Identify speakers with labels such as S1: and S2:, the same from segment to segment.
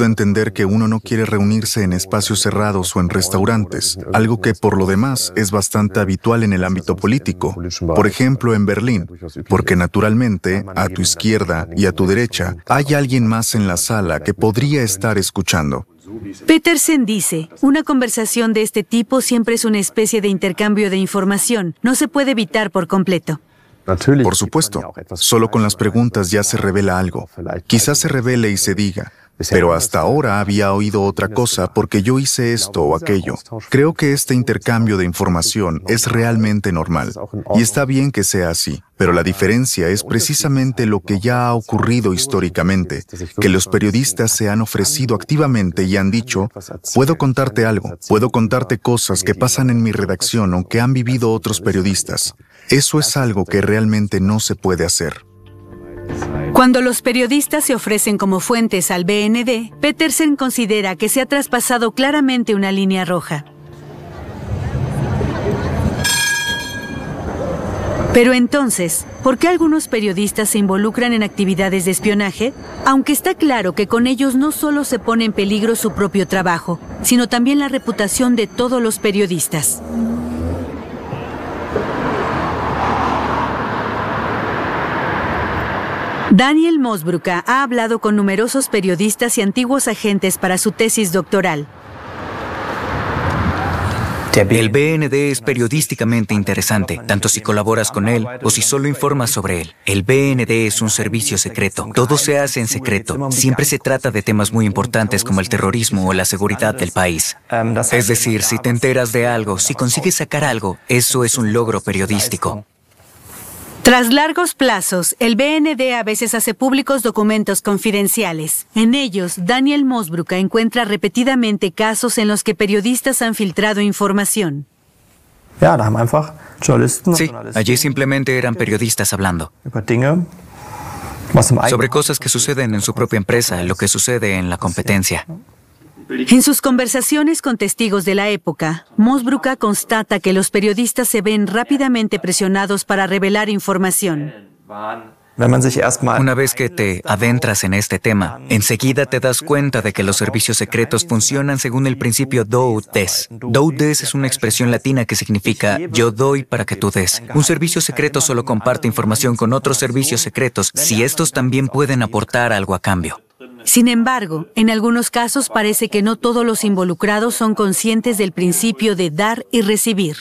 S1: entender que uno no quiere reunirse en espacios cerrados o en restaurantes, algo que por lo demás es bastante habitual en el ámbito político. Por ejemplo, en Berlín, porque naturalmente, a tu izquierda y a tu derecha, hay alguien más en la sala que podría estar escuchando.
S2: Petersen dice, una conversación de este tipo siempre es una especie de intercambio de información. No se puede evitar por completo.
S1: Por supuesto, solo con las preguntas ya se revela algo. Quizás se revele y se diga, pero hasta ahora había oído otra cosa porque yo hice esto o aquello. Creo que este intercambio de información es realmente normal y está bien que sea así, pero la diferencia es precisamente lo que ya ha ocurrido históricamente, que los periodistas se han ofrecido activamente y han dicho, puedo contarte algo, puedo contarte cosas que pasan en mi redacción o que han vivido otros periodistas. Eso es algo que realmente no se puede hacer.
S2: Cuando los periodistas se ofrecen como fuentes al BND, Petersen considera que se ha traspasado claramente una línea roja. Pero entonces, ¿por qué algunos periodistas se involucran en actividades de espionaje? Aunque está claro que con ellos no solo se pone en peligro su propio trabajo, sino también la reputación de todos los periodistas. Daniel Mosbruka ha hablado con numerosos periodistas y antiguos agentes para su tesis doctoral.
S3: El BND es periodísticamente interesante, tanto si colaboras con él o si solo informas sobre él. El BND es un servicio secreto. Todo se hace en secreto. Siempre se trata de temas muy importantes como el terrorismo o la seguridad del país. Es decir, si te enteras de algo, si consigues sacar algo, eso es un logro periodístico.
S2: Tras largos plazos, el BND a veces hace públicos documentos confidenciales. En ellos, Daniel Mosbruka encuentra repetidamente casos en los que periodistas han filtrado información.
S3: Sí, allí simplemente eran periodistas hablando sobre cosas que suceden en su propia empresa, lo que sucede en la competencia.
S2: En sus conversaciones con testigos de la época, Mosbruka constata que los periodistas se ven rápidamente presionados para revelar información.
S3: Una vez que te adentras en este tema, enseguida te das cuenta de que los servicios secretos funcionan según el principio do ut des. Do ut des es una expresión latina que significa yo doy para que tú des. Un servicio secreto solo comparte información con otros servicios secretos si estos también pueden aportar algo a cambio.
S2: Sin embargo, en algunos casos parece que no todos los involucrados son conscientes del principio de dar y recibir.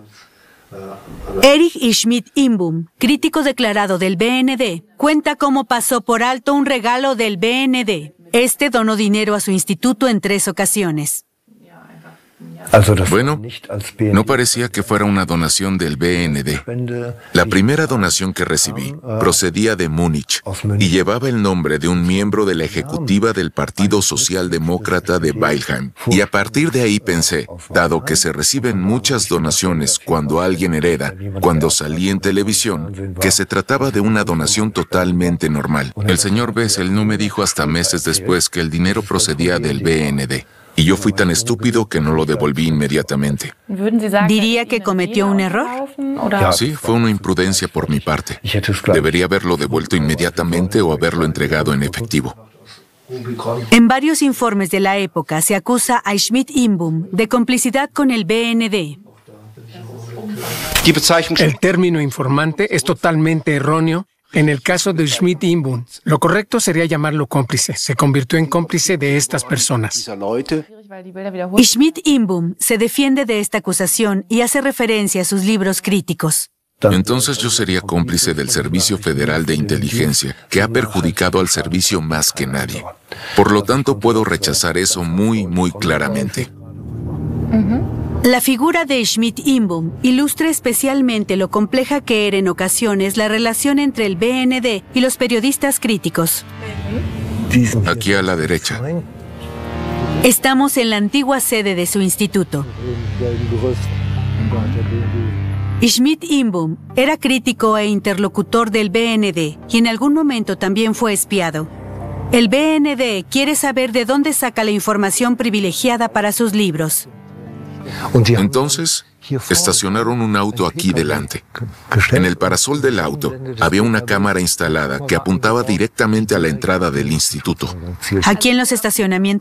S2: Erich Schmidt-Imbum, crítico declarado del BND, cuenta cómo pasó por alto un regalo del BND. Este donó dinero a su instituto en 3 ocasiones.
S4: Bueno, no parecía que fuera una donación del BND. La primera donación que recibí procedía de Múnich y llevaba el nombre de un miembro de la ejecutiva del Partido Socialdemócrata de Weilheim. Y a partir de ahí pensé, dado que se reciben muchas donaciones cuando alguien hereda, cuando salí en televisión, que se trataba de una donación totalmente normal. El señor Bessel no me dijo hasta meses después que el dinero procedía del BND. Y yo fui tan estúpido que no lo devolví inmediatamente.
S2: ¿Diría que cometió un error?
S4: Sí, fue una imprudencia por mi parte. Debería haberlo devuelto inmediatamente o haberlo entregado en efectivo.
S2: En varios informes de la época se acusa a Schmidt-Imbum de complicidad con el BND.
S5: El término informante es totalmente erróneo. En el caso de Schmidt-Imbum, lo correcto sería llamarlo cómplice. Se convirtió en cómplice de estas personas.
S2: Schmidt-Imbum se defiende de esta acusación y hace referencia a sus libros críticos.
S4: Entonces yo sería cómplice del Servicio Federal de Inteligencia, que ha perjudicado al servicio más que nadie. Por lo tanto, puedo rechazar eso muy, muy claramente.
S2: La figura de Schmidt-Imbum ilustra especialmente lo compleja que era en ocasiones la relación entre el BND y los periodistas críticos.
S4: Aquí a la derecha.
S2: Estamos en la antigua sede de su instituto. Schmidt-Imbum era crítico e interlocutor del BND y en algún momento también fue espiado. El BND quiere saber de dónde saca la información privilegiada para sus libros.
S4: Entonces, estacionaron un auto aquí delante. En el parasol del auto había una cámara instalada que apuntaba directamente a la entrada del instituto.
S2: Aquí en los estacionamientos